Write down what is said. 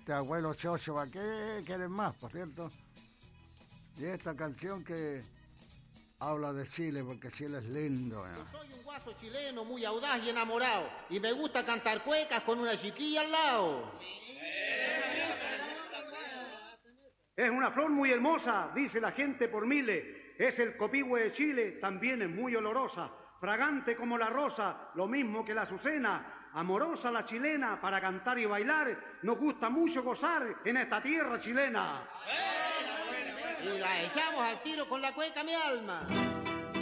este abuelo chocho, ¿para qué quieren más, por cierto? Y esta canción que habla de Chile, porque Chile es lindo. Yo soy un guaso chileno muy audaz y enamorado, y me gusta cantar cuecas con una chiquilla al lado. Es una flor muy hermosa, dice la gente por miles. Es el copihue de Chile, también es muy olorosa. Fragante como la rosa, lo mismo que la azucena. Amorosa la chilena, para cantar y bailar. Nos gusta mucho gozar en esta tierra chilena. Y la echamos al tiro con la cueca, mi alma.